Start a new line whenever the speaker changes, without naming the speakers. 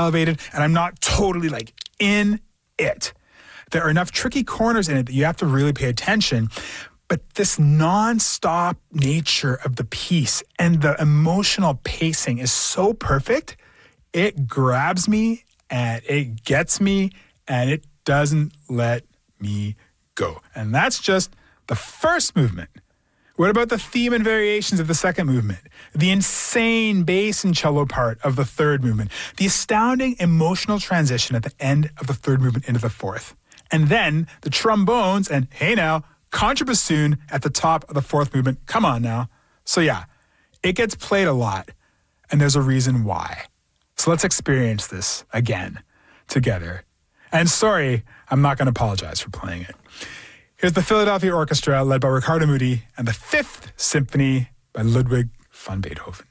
elevated and I'm not totally like in it. There are enough tricky corners in it that you have to really pay attention. But this nonstop nature of the piece and the emotional pacing is so perfect. It grabs me and it gets me and it doesn't let me go. And that's just the first movement. What about the theme and variations of the second movement? The insane bass and cello part of the third movement? The astounding emotional transition at the end of the third movement into the fourth? And then the trombones and, hey now, contrabassoon at the top of the fourth movement. Come on now. So yeah, it gets played a lot, and there's a reason why. So let's experience this again together. And sorry, I'm not going to apologize for playing it. Here's the Philadelphia Orchestra led by Riccardo Muti and the Fifth Symphony by Ludwig van Beethoven.